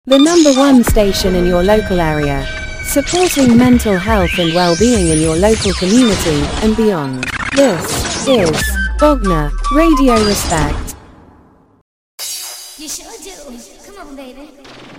The number one station in your local area, supporting mental health and well-being in your local community and beyond. This is Bogner Radio Respect. You sure do. Come on, baby.